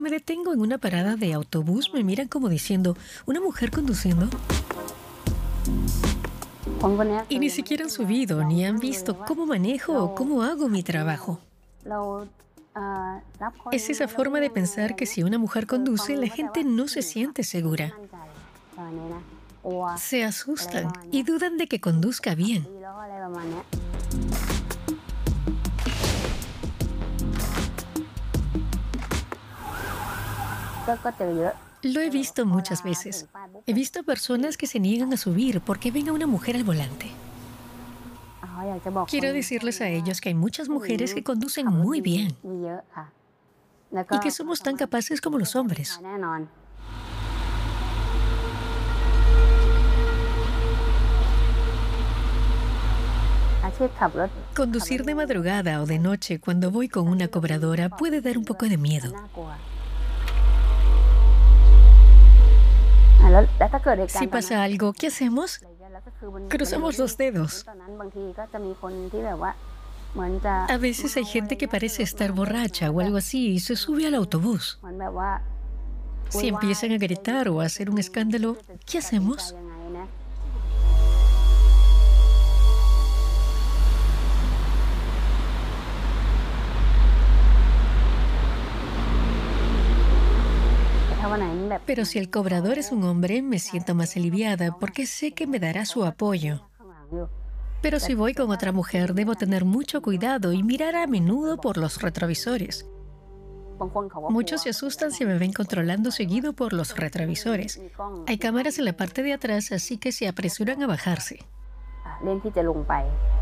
Me detengo en una parada de autobús, me miran como diciendo, ¿una mujer conduciendo? Y ni siquiera han subido, ni han visto cómo manejo o cómo hago mi trabajo. Es esa forma de pensar que si una mujer conduce, la gente no se siente segura. Se asustan y dudan de que conduzca bien. Lo he visto muchas veces. He visto personas que se niegan a subir porque ven a una mujer al volante. Quiero decirles a ellos que hay muchas mujeres que conducen muy bien y que somos tan capaces como los hombres. Conducir de madrugada o de noche cuando voy con una cobradora puede dar un poco de miedo. Si pasa algo, ¿qué hacemos? Cruzamos los dedos. A veces hay gente que parece estar borracha o algo así y se sube al autobús. Si empiezan a gritar o a hacer un escándalo, ¿qué hacemos? Pero si el cobrador es un hombre, me siento más aliviada porque sé que me dará su apoyo. Pero si voy con otra mujer, debo tener mucho cuidado y mirar a menudo por los retrovisores. Muchos se asustan si me ven controlando seguido por los retrovisores. Hay cámaras en la parte de atrás, así que se apresuran a bajarse.